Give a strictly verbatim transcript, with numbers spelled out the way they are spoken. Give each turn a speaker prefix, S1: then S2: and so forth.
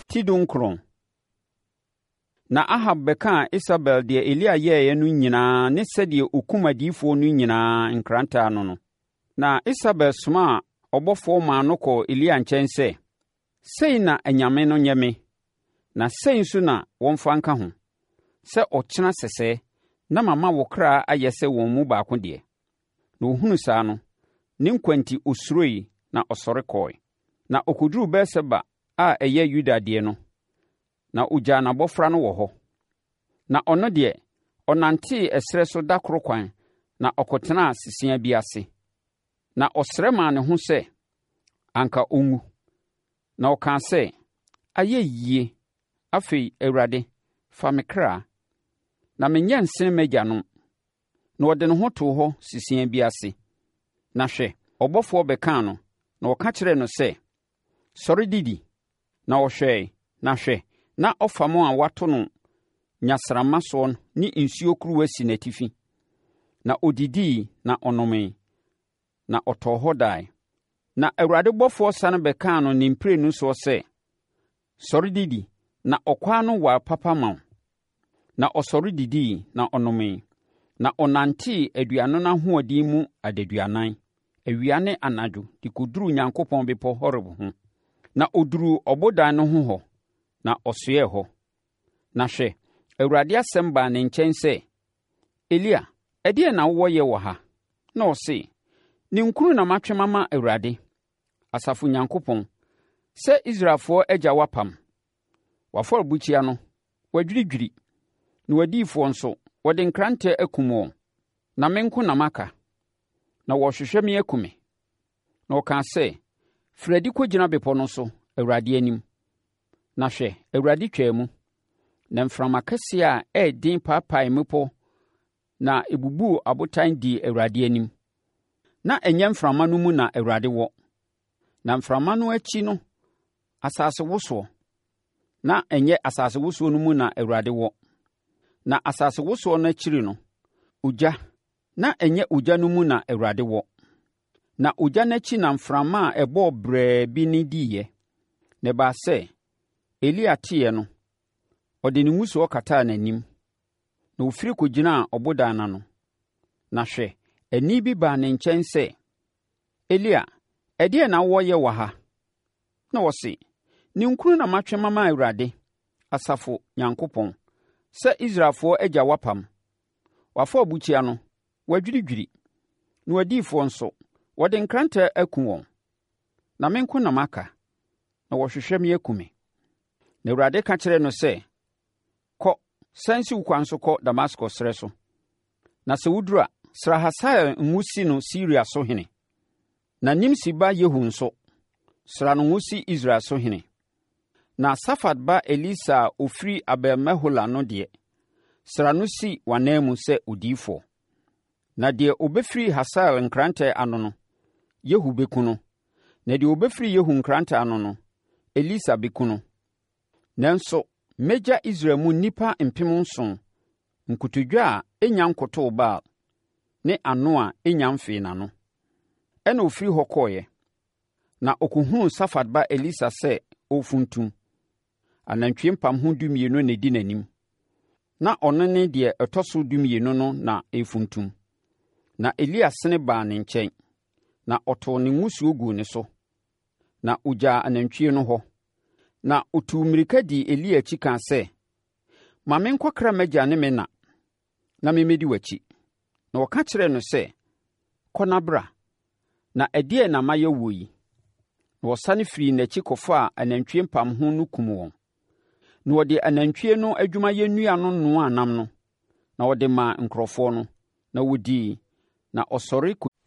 S1: Tidunkron. Na Ahab bɛkaa Isabel deɛ Elia yɛeɛ no nyinaa ne sɛdeɛ okum adiyifoɔ no nyinaa nkrantaa no no. Na Isabel somaa ɔbɔfoɔ maa no kɔɔ Elia nkyɛn sɛ, sei na anyame no nyɛ me, na sei nso na wɔmfa nka ho, sɛ ɔkyena sɛsɛɛ na mama wo kra ayɛ sɛ wɔn mu baako deɛ. Na ɔhunu saa no, ne nkwa nti ɔsuroe na ɔsɔre kɔe. Na ɔkɔduruu Beer-Seba a ɛyɛ Yuda deɛ no, na ɔgyaa n'abɔfra no wɔ hɔ. Na ɔno deɛ, ɔnantee ɛserɛ so da koro kwan na ɔkɔtenaa sesea bi ase. Na ɔsrɛ maa ne ho sɛ, anka ɔnwu. Na ɔkaa sɛ, ayɛ yie, afei Awurade, fa me kra, na menyɛ nsene m'agyanom. Na ɔde ne ho too hɔ sesea bi ase. Na hwɛ, ɔbɔfoɔ bɛkaa no, na ɔka kyerɛɛ no sɛ, sɔre didi. Na ɔhwɛe, na hwɛ, na ɔfam a wato no nyasramma soɔ ne nsuo kuruwa si n'atifi. Na ɔdidii na ɔnomee, na ɔtɔɔ hɔ dae. Na Awurade bɔfoɔ sane bɛkaa no ne mprenu soɔ sɛ, sɔre didi, na ɔkwaa no waa papa ma wo. Na ɔsɔre didii na ɔnomee, na ɔnantee aduano no ahoɔden mu adaduanan, awia ne anadwo, de kɔduruu Onyankopɔn bepɔ Horeb ho. Na ɔduruu ɔbodan no ho hɔ, na ɔsoɛɛ hɔ. Na hwɛ, Awurade asɛm baa ne nkyɛn sɛ, Elia, ɛdeɛn na wowɔ yɛ wɔ ha? Na ɔse, ne nkunu na matwe mama Awurade, Asafo Onyankopɔn, sɛ Israelfoɔ agya wapam. W'afɔrebukyia no, wadwiridwiri, na w'adiyifoɔ nso, wɔde nkrantɛ akum wɔn. Na me nko na maka, na wɔrehwehwɛ me akum me. Na ɔkaa sɛ, firi adi kɔgyina bepɔ no so, Awurade anim. Na hwɛ, Awurade twaa mu, na mframa kɛseɛ a ɛyɛ den paapae mmepɔ na ebubuu abotan dii Awurade anim. Na ɛnyɛ mframa no mu na Awurade wɔ. Na mframa no akyi no, asase wosoɔ. Na ɛnyɛ asase wosoɔ no mu na Awurade wɔ. Na asase wosoɔ no akyiri no, ogya. Na ɛnyɛ ogya no mu na Awurade wɔ. Na ogya no akyi na mframa a ɛbɔɔ brɛɛ bi ne diiɛ. Na ɛbaa sɛ, Elia teeɛ no, ɔde ne ngusoɔ kataa n'anim, na ɔfiri kɔgyinaa ɔbodan n'ano. Na hwɛ, ani bi baa ne nkyɛn sɛ, Elia, ɛdeɛn na wɔyɛ wɔ ha? Na ɔse, ne nkunu na matwe mama Awurade, Asafo Nyankopɔn, sɛ Israelfoɔ agya wapam. W'afɔrebukyia no, wadwiridwiri, na w'adiyifoɔ nso, wɔde nkrantɛ akum wɔn. Na me nko na maka, na wɔhwehwɛ me akum me. Na Awurade ka kyerɛɛ no sɛ, kɔ, sane si wo kwan so kɔ Damasko srɛ so. Na sɛ woduru a, sra Hasael ngu si no Siria so hene. Na Nimsi ba Yehu nso, sra no ngu si Israel so hene. Na Safat ba Elisa a ɔfiri Abel-Mehola no deɛ, sra no si w'anan mu sɛ odiyifoɔ. Na deɛ ɔbɛfiri Hasael nkrantɛ ano no, Yehu bɛku no. Na deɛ ɔbɛfiri Yehu nkrantɛ ano no, Elisa bɛku no. Nanso, mɛgya Israel mu nnipa mpem nson, nkotodwe a ɛnya nkotoo Baal, ne ano a ɛnya mfee n'ano. Ɛna ɔfiri hɔ kɔɔeɛ, na ɔkɔhunuu Safat ba Elisa sɛ ɔrefuntum. Anantwie mpam ho dumienu na ɛdi n'anim. Na ɔno ne deɛ ɛtɔ so dumienu no na ɛrefuntum. Na Elia sene baa ne nkyɛn, na ɔtoo ne ngusuo guu ne so, na ɔgyaa anantwie no hɔ. Na ɔtuu mmirika dii Elia akyi kaa sɛ, ma menkɔkra m'agya ne me na, na memmɛdi w'akyi. Na ɔka kyerɛɛ no sɛ, kɔ na bra, na ɛdeɛn na mayɛ wo yi? Na wɔsane firii n'akyi kɔfaa anantwie mpam ho no kum wɔn. Na wɔde anantwie no adwumayɛ nnua no noaa nam no, na wɔde maa nkurɔfoɔ no, na wɔdii, na ɔsɔre